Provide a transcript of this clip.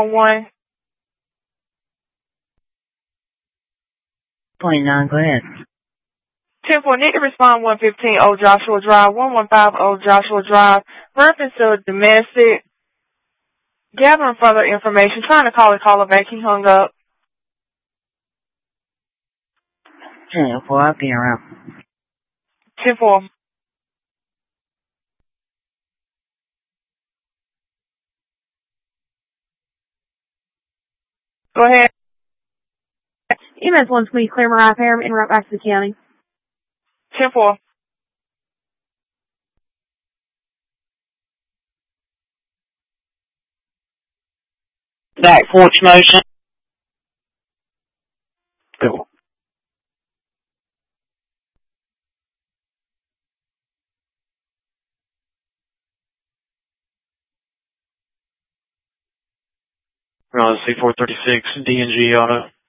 1. 29, go ahead. 10-4, need to respond 115 Old Joshua Drive, 115 Old Joshua Drive, reference to domestic, gathering further information, trying to call the caller back, he hung up. 10-4, I'll be around. 10-4. Go ahead. EMS 120, clear Mariah Fairham, en route back to the county. 10-4. Back porch motion. Go. C436, DNG Auto.